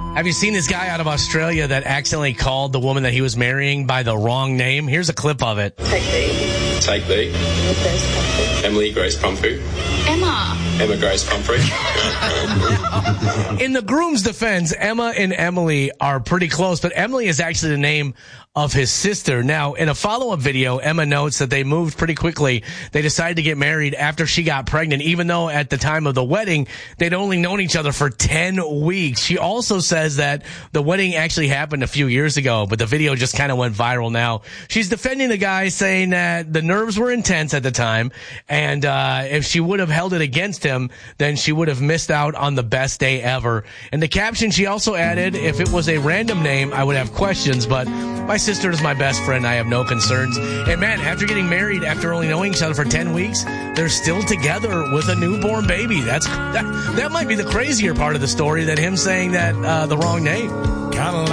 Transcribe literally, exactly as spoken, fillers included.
Have you seen this guy out of Australia that accidentally called the woman that he was marrying by the wrong name? Here's a clip of it. Take B. Take B. Emily Grace Pumphrey. Emma. Emma Grace Pumphrey. In the groom's defense, Emma and Emily are pretty close, but Emily is actually the name of his sister. Now, in a follow-up video, Emma notes that they moved pretty quickly. They decided to get married after she got pregnant, even though at the time of the wedding, they'd only known each other for ten weeks. She also says that the wedding actually happened a few years ago, but the video just kind of went viral now. She's defending the guy, saying that the nerves were intense at the time, and uh if she would have held it against him, then she would have missed out on the best day ever. In the caption, she also added, if it was a random name, I would have questions, but my sister is my best friend. I have no concerns. And man, after getting married, after only knowing each other for ten weeks, they're still together with a newborn baby. That's that, that might be the crazier part of the story than him saying that uh, the wrong name.